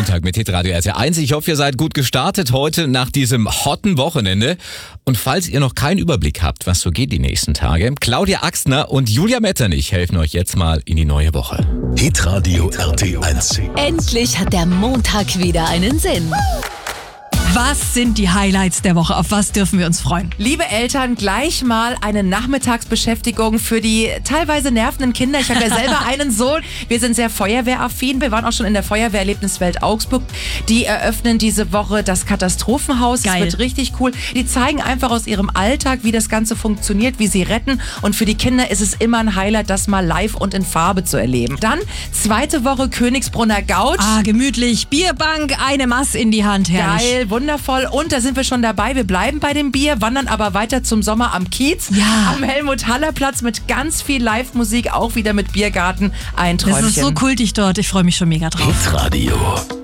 Montag mit Hitradio RT1. Ich hoffe, ihr seid gut gestartet heute nach diesem hotten Wochenende. Und falls ihr noch keinen Überblick habt, was so geht die nächsten Tage, Claudia Axtner und Julia Metternich helfen euch jetzt mal in die neue Woche. Hitradio RT1. Endlich hat der Montag wieder einen Sinn. Was sind die Highlights der Woche? Auf was dürfen wir uns freuen? Liebe Eltern, gleich mal eine Nachmittagsbeschäftigung für die teilweise nervenden Kinder. Ich habe ja selber einen Sohn. Wir sind sehr feuerwehraffin. Wir waren auch schon in der Feuerwehrerlebniswelt Augsburg. Die eröffnen diese Woche das Katastrophenhaus. Geil. Das wird richtig cool. Die zeigen einfach aus ihrem Alltag, wie das Ganze funktioniert, wie sie retten. Und für die Kinder ist es immer ein Highlight, das mal live und in Farbe zu erleben. Dann zweite Woche Königsbrunner Gaut. Gemütlich. Bierbank, eine Maß in die Hand. Herrlich. Geil, wundervoll. Und da sind wir schon dabei. Wir bleiben bei dem Bier, wandern aber weiter zum Sommer am Kiez. Ja. Am Helmut-Haller-Platz mit ganz viel Live-Musik, auch wieder mit Biergarten. Ein Träumchen. Das ist so kultig dort. Ich freue mich schon mega drauf. Hitradio